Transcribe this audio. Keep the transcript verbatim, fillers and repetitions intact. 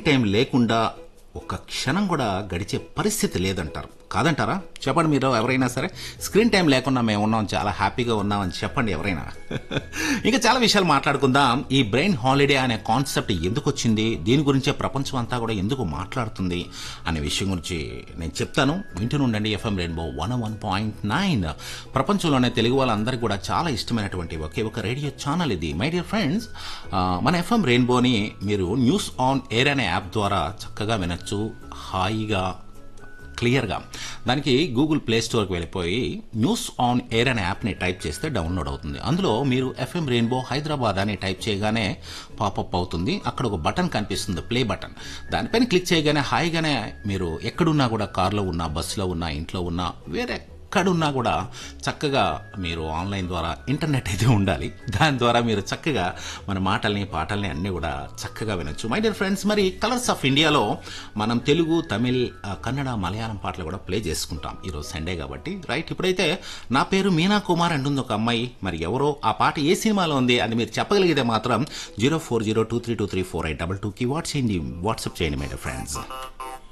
Time లేకుండా ఒక క్షణం కూడా గడిచే పరిస్థితి లేదంటారు, కాదంటారా? చెప్పండి మీరు ఎవరైనా సరే. స్క్రీన్ టైం లేకుండా మేము ఉన్నాం, చాలా హ్యాపీగా ఉన్నామని చెప్పండి ఎవరైనా. ఇంకా చాలా విషయాలు మాట్లాడుకుందాం. ఈ బ్రెయిన్ హాలిడే అనే కాన్సెప్ట్ ఎందుకు వచ్చింది, దీని గురించే ప్రపంచం అంతా కూడా ఎందుకు మాట్లాడుతుంది అనే విషయం గురించి నేను చెప్తాను. వింటూనే ఉండండి FM rainbow one one point nine. ప్రపంచంలోనే తెలుగు వాళ్ళందరికీ కూడా చాలా ఇష్టమైనటువంటి ఒకే ఒక రేడియో ఛానల్ ఇది. మై డియర్ ఫ్రెండ్స్, మన ఎఫ్ఎం రెయిన్బోని మీరు న్యూస్ ఆన్ ఎయిర్ అనే యాప్ ద్వారా చక్కగా వినొచ్చు, హాయిగా క్లియర్గా. దానికి గూగుల్ ప్లే స్టోర్కి వెళ్ళిపోయి న్యూస్ ఆన్ ఎయిర్ అనే యాప్ని టైప్ చేస్తే డౌన్లోడ్ అవుతుంది. అందులో మీరు ఎఫ్ఎం రెయిన్బో హైదరాబాద్ అని టైప్ చేయగానే పాపప్ అవుతుంది. అక్కడ ఒక బటన్ కనిపిస్తుంది, ప్లే బటన్. దానిపైన క్లిక్ చేయగానే హాయిగానే మీరు ఎక్కడున్నా కూడా, కార్లో ఉన్నా, బస్సులో ఉన్నా, ఇంట్లో ఉన్నా, వేరే ఎక్కడున్నా కూడా చక్కగా మీరు ఆన్లైన్ ద్వారా, ఇంటర్నెట్ అయితే ఉండాలి, దాని ద్వారా మీరు చక్కగా మన మాటల్ని, పాటల్ని అన్నీ కూడా చక్కగా వినొచ్చు. మై డియర్ ఫ్రెండ్స్, మరి కలర్స్ ఆఫ్ ఇండియాలో మనం తెలుగు, తమిళ్, కన్నడ, మలయాళం పాటలు కూడా ప్లే చేసుకుంటాం ఈరోజు సండే కాబట్టి, రైట్? ఇప్పుడైతే నా పేరు మీనా కుమార్ అంటుంది ఒక అమ్మాయి. మరి ఎవరో ఆ పాట ఏ సినిమాలో ఉంది అది మీరు చెప్పగలిగితే మాత్రం zero four zero two three two three four eight double టూకి వాట్స్ చేయండి, వాట్సాప్ చేయండి మై డియర్ ఫ్రెండ్స్.